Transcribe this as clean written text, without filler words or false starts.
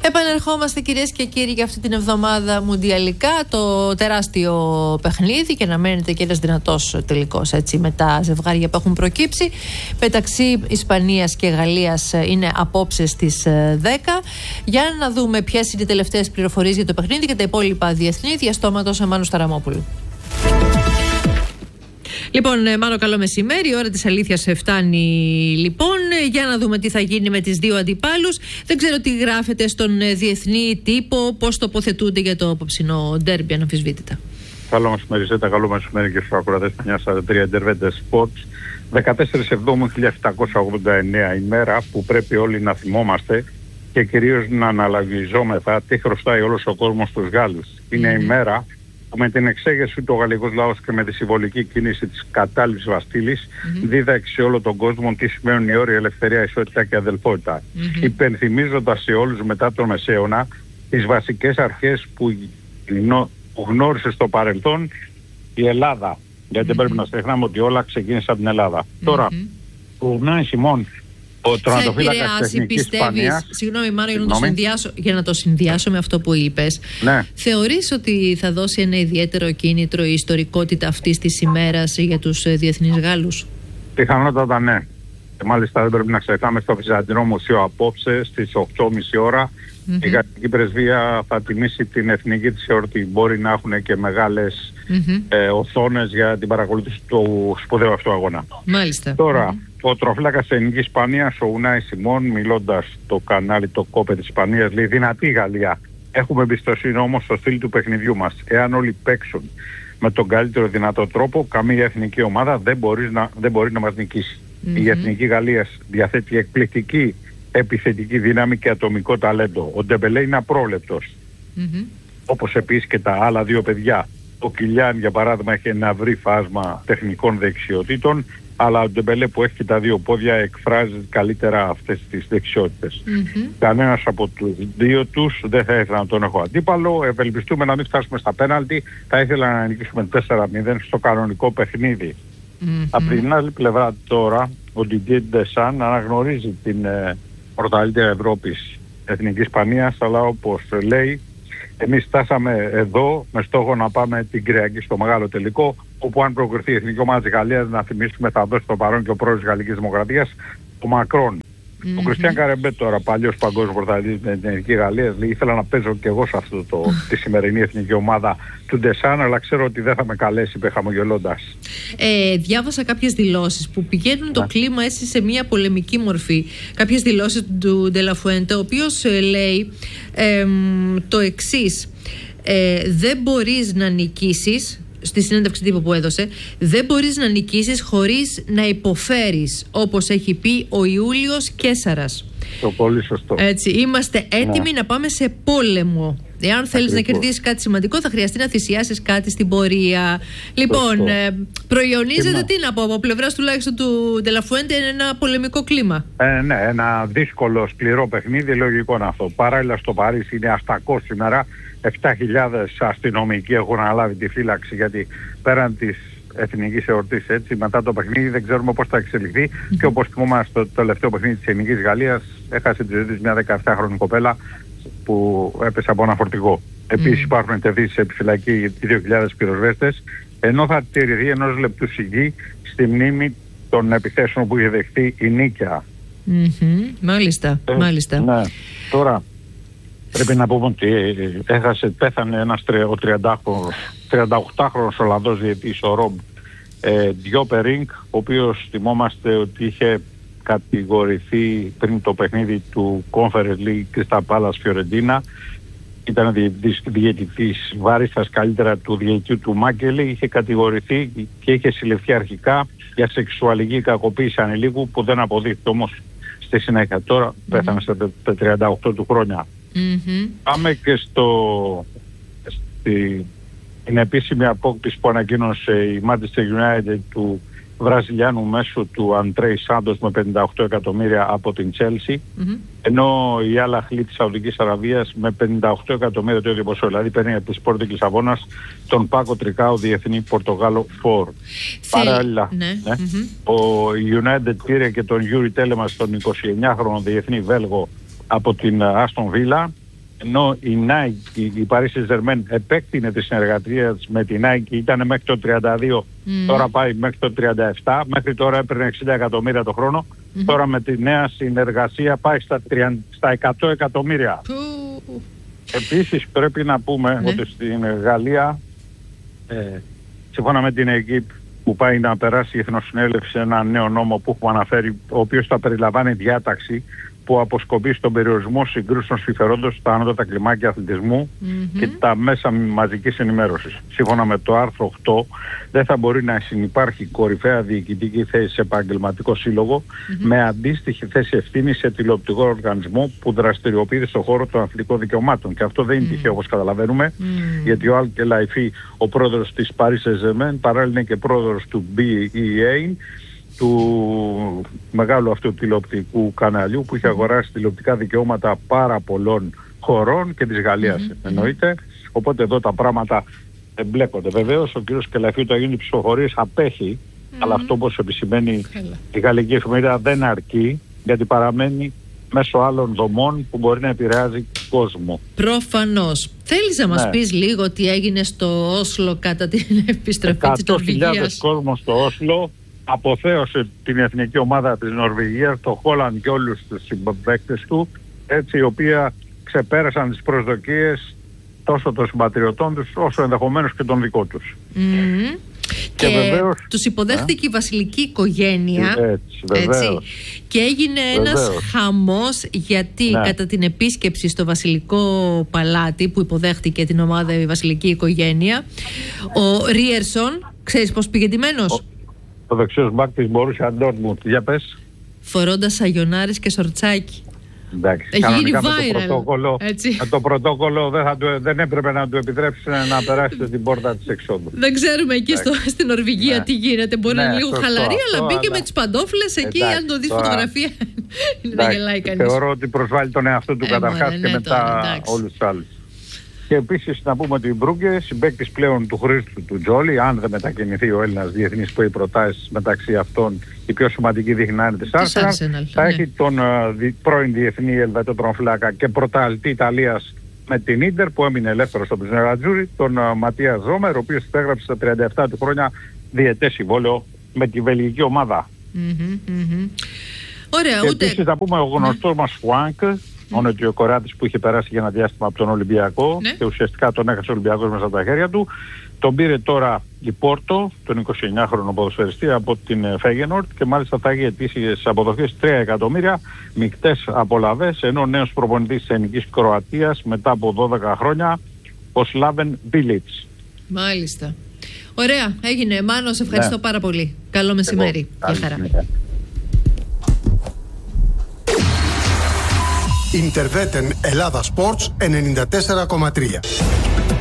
Επανερχόμαστε, κυρίες και κύριοι, για αυτή την εβδομάδα μουντιαλικά. Το τεράστιο παιχνίδι, και να μένετε και ένας δυνατός τελικός, έτσι, με τα ζευγάρια που έχουν προκύψει. Μεταξύ Ισπανίας και Γαλλίας είναι απόψε στις 10. Για να δούμε ποιες είναι οι τελευταίες πληροφορίες για το παιχνίδι και τα υπόλοιπα διεθνή. Διαστόματος Μάνου Σταραμόπουλου. Λοιπόν, Μάνο, καλό μεσημέρι. Η ώρα της αλήθειας φτάνει, λοιπόν. Για να δούμε τι θα γίνει με τις δύο αντιπάλους. Δεν ξέρω τι γράφεται στον διεθνή τύπο, πώς τοποθετούνται για το απόψινό ντέρμπι, αναμφισβήτητα. Καλό μεσημέρι, Ζέτα. Καλό μεσημέρι και στους ακροατές 943 Intervented Sports. 14/7/1789, ημέρα που πρέπει όλοι να θυμόμαστε και κυρίως να αναλογιζόμεθα τι χρωστάει όλος ο κόσμος στους Γάλλους. Είναι η μέρα που με την εξέγερση του γαλλικός λαός και με τη συμβολική κίνηση της κατάληψης Βαστίλης δίδαξε σε όλο τον κόσμο τι σημαίνουν οι όροι ελευθερία, ισότητα και αδελφότητα. Υπενθυμίζοντας σε όλους μετά τον Μεσαίωνα τις βασικές αρχές που γνώρισε στο παρελθόν η Ελλάδα. Γιατί δεν πρέπει να ξεχνάμε ότι όλα ξεκίνησαν από την Ελλάδα. Τώρα, ο Νάι Σιμών, ο τερματοφύλακας της Εθνικής Ισπανίας. Συγγνώμη, Μάρο, για να το συνδυάσω με αυτό που είπες. Ναι. Θεωρείς ότι θα δώσει ένα ιδιαίτερο κίνητρο η ιστορικότητα αυτής της ημέρας για τους διεθνείς Γάλλους? Πιθανότατα ναι. Και μάλιστα δεν πρέπει να ξεχνάμε, στο Βυζαντινό Μουσείο απόψε στις 8.30 ώρα η Γαλλική Πρεσβεία θα τιμήσει την εθνική της εορτή. Μπορεί να έχουν και μεγάλες οθόνες για την παρακολούθηση του σπουδαίου αυτού αγώνα. Μάλιστα. Τώρα, ο τροφύλακας της Εθνικής Ισπανίας, ο Ουνάι Σιμών, μιλώντας στο κανάλι το Κόπε της Ισπανίας, λέει: δυνατή Γαλλία. Έχουμε εμπιστοσύνη όμως στο στυλ του παιχνιδιού μας. Εάν όλοι παίξουν με τον καλύτερο δυνατό τρόπο, καμία εθνική ομάδα δεν μπορεί να μας νικήσει. Η εθνική Γαλλία διαθέτει εκπληκτική επιθετική δύναμη και ατομικό ταλέντο. Ο Ντεμπελέ είναι απρόβλεπτος. Όπως επίσης και τα άλλα δύο παιδιά. Ο Κιλιάν, για παράδειγμα, έχει ένα ευρύ φάσμα τεχνικών δεξιοτήτων, αλλά ο Ντεμπελέ που έχει και τα δύο πόδια εκφράζει καλύτερα αυτές τις δεξιότητες. Κανένας από τους δύο τους δεν θα ήθελα να τον έχω αντίπαλο. Ευελπιστούμε να μην φτάσουμε στα πέναλτι. Θα ήθελα να νικήσουμε 4-0 στο κανονικό παιχνίδι. Από την άλλη πλευρά τώρα, ο Didier Deschamps αναγνωρίζει την πρωταθλήτρια Ευρώπης Εθνική Ισπανίας, αλλά όπως λέει, εμείς φτάσαμε εδώ με στόχο να πάμε την Κυριακή στο μεγάλο τελικό, όπου αν προκριθεί η Εθνική Ομάδα της Γαλλίας, να θυμίσουμε, θα δώσει το παρόν και ο πρόεδρος της Γαλλικής Δημοκρατίας, ο Μακρόν. Ο Κριστιαν Καρεμπέ, τώρα παλιός παγκόσμιος πρωταθλητής με την Εθνική Γαλλία, λέει: ήθελα να παίζω και εγώ σε αυτό τη σημερινή εθνική ομάδα του Ντεσάν, αλλά ξέρω ότι δεν θα με καλέσει, είπε χαμογελώντας. Διάβασα κάποιες δηλώσεις που πηγαίνουν το κλίμα έτσι σε μια πολεμική μορφή. Κάποιες δηλώσεις του Ντελαφουέντε, ο οποίος λέει το εξής: δεν μπορείς να νικήσεις. Στη συνέντευξη τύπου που έδωσε, δεν μπορείς να νικήσεις χωρίς να υποφέρεις, όπως έχει πει ο Ιούλιος Κέσαρας. Το πολύ σωστό. Έτσι, είμαστε έτοιμοι να πάμε σε πόλεμο. Εάν θέλεις να κερδίσεις κάτι σημαντικό, θα χρειαστεί να θυσιάσεις κάτι στην πορεία. Λοιπόν, προϊονίζεται, τι να πω, από πλευράς τουλάχιστον του Ντελαφουέντε, ένα πολεμικό κλίμα. Ναι, ένα δύσκολο, σκληρό παιχνίδι, λογικό είναι αυτό. Παράλληλα στο Παρίσι είναι αστακό σήμερα. 7.000 αστυνομικοί έχουν αναλάβει τη φύλαξη, γιατί πέραν της εθνικής εορτής, έτσι, μετά το παιχνίδι δεν ξέρουμε πώς θα εξελιχθεί. Και όπως θυμόμαστε, στο τελευταίο παιχνίδι της Εθνικής Γαλλίας έχασε τη ζωή της μια 17χρονη κοπέλα που έπεσε από ένα φορτηγό. Επίσης υπάρχουν τεθείς σε επιφυλακή 2.000 πυροσβέστες, ενώ θα τηρηθεί ενός λεπτού σιγή στη μνήμη των επιθέσεων που είχε δεχθεί η Νίκαια. Μάλιστα. Ναι. Τώρα πρέπει να πούμε ότι πέθανε ο 38χρονος Ολλανδός διαιτητής, ο Ρομπ Ντιόπερινγκ, ο οποίος θυμόμαστε ότι είχε κατηγορηθεί πριν το παιχνίδι του Conference League Crystal Palace Fiorentina. Ήταν διαιτητής βάρισσας, καλύτερα του διαιτητή του Μάκελη. Είχε κατηγορηθεί και είχε συλληφθεί αρχικά για σεξουαλική κακοποίηση ανηλίκου, που δεν αποδείχθηκε όμως στη συνέχεια. Τώρα πέθανε στα 38 του χρόνια. Πάμε και στην επίσημη απόκτηση που ανακοίνωσε η Manchester United του Βραζιλιάνου μέσου του Αντρέι Σάντος με 58 εκατομμύρια από την Chelsea, ενώ η Al Ahly της Σαουδικής Αραβίας με 58 εκατομμύρια το ίδιο ποσό. Δηλαδή παίρνει από τη Sporting Λισαβόνας τον Πάκο Τρικάο, διεθνή Πορτογάλο φορ. Παράλληλα, ο United πήρε και τον Γιούρι Τέλεμας, τον 29χρονο διεθνή Βέλγο από την Άστον Βίλα, ενώ η Nike, η Paris Saint-Germain επέκτηνε τη συνεργασία με τη Nike, ήταν μέχρι το 32, τώρα πάει μέχρι το 37, μέχρι τώρα έπαιρνε 60 εκατομμύρια το χρόνο, τώρα με τη νέα συνεργασία πάει στα 100 εκατομμύρια. Επίσης πρέπει να πούμε ότι στην Γαλλία, σύμφωνα με την ΕΚΙΠ, που πάει να περάσει η Εθνοσυνέλευση ένα νέο νόμο που έχουμε αναφέρει, ο οποίος θα περιλαμβάνει διάταξη που αποσκοπεί στον περιορισμό συγκρούσεων συμφερόντων στα ανώτατα κλιμάκια αθλητισμού και τα μέσα μαζικής ενημέρωσης. Σύμφωνα με το άρθρο 8, δεν θα μπορεί να συνυπάρχει κορυφαία διοικητική θέση σε επαγγελματικό σύλλογο με αντίστοιχη θέση ευθύνη σε τηλεοπτικό οργανισμό που δραστηριοποιείται στον χώρο των αθλητικών δικαιωμάτων. Και αυτό δεν είναι τυχαίο, όπως καταλαβαίνουμε, γιατί ο Αλ Κελαϊφή, ο πρόεδρος της Paris Saint-Germain, παράλληλα είναι και πρόεδρος του BEA, του μεγάλου αυτού τηλεοπτικού καναλιού που είχε αγοράσει τηλεοπτικά δικαιώματα πάρα πολλών χωρών και της Γαλλίας εννοείται. Οπότε εδώ τα πράγματα εμπλέκονται. Βεβαίως ο κ. Κελαϊφή όταν γίνουν οι ψηφοφορίες απέχει, αλλά αυτό όπως επισημαίνει η γαλλική εφημερίδα δεν αρκεί, γιατί παραμένει μέσω άλλων δομών που μπορεί να επηρεάζει κόσμο. Προφανώς. Θέλεις να μας πεις λίγο τι έγινε στο Όσλο κατά την επιστροφή της Νορβηγίας? 100.000 κόσμο στο Όσλο αποθέωσε την εθνική ομάδα της Νορβηγίας, το Χόλαντ και όλους τους συμπαίκτες του, έτσι, οι οποίοι ξεπέρασαν τις προσδοκίες τόσο των συμπατριωτών τους όσο ενδεχομένως και των δικών τους. Και βεβαίως, τους υποδέχτηκε η βασιλική οικογένεια, έτσι, και έγινε ένας χαμός, γιατί κατά την επίσκεψη στο βασιλικό παλάτι που υποδέχτηκε την ομάδα η βασιλική οικογένεια, ο Ρίερσον, ξέρεις πώς πήγε ντυμένος? Ο δεξιός μπακ της Μπορούσια Ντόρτμουντ. Για πες. Φορώντας σαγιονάρες και σορτσάκι. Εντάξει, έχει γίνει viral. Το πρωτόκολλο δεν έπρεπε να του επιτρέψει να περάσει την πόρτα της εξόδου. Δεν ξέρουμε εκεί στην Νορβηγία τι γίνεται. Μπορεί να είναι λίγο χαλαρή, αλλά μπήκε με τις παντόφλες εκεί. Αν το δεις φωτογραφία, είναι να γελάει κανείς. Θεωρώ ότι προσβάλλει τον εαυτό του καταρχάς και μετά όλους τους άλλους. Και επίσης να πούμε ότι η Μπρούγκε, συμπαίκτης πλέον του Χρήστου του Τζόλι, αν δεν μετακινηθεί ο Έλληνας διεθνής που έχει προτάσεις, μεταξύ αυτών η πιο σημαντική δείχνει να είναι της Arsenal, θα έχει τον πρώην διεθνή Ελβετό τερματοφύλακα και πρωταθλητή Ιταλίας με την Ίντερ που έμεινε ελεύθερος στο Νερατζούρι, τον Ματίας Ζόμερ, ο οποίος έγραψε στα 37 του χρόνια διετές συμβόλαιο με τη βελγική ομάδα. Ωραία, και επίσης να πούμε ο γνωστός μας Φουάνκ, ο Νοτιοκορεάτης που είχε περάσει για ένα διάστημα από τον Ολυμπιακό και ουσιαστικά τον έχασε ο Ολυμπιακός μέσα από τα χέρια του. Τον πήρε τώρα η Πόρτο, τον 29χρονο ποδοσφαιριστή, από την Φέγενορτ και μάλιστα θα έχει αιτήσεις αποδοχές 3 εκατομμύρια, μικτές απολαβές, ενώ ο νέος προπονητής της Εθνικής Κροατίας μετά από 12 χρόνια, ο Σλάβεν Μπίλιτς. Μάλιστα. Ωραία, έγινε. Μάνο, σε ευχαριστώ πάρα πολύ. Καλό μεσημέρι. Γεια χαρά. Ιντερβέτεν Ελλάδα Sports 94,3.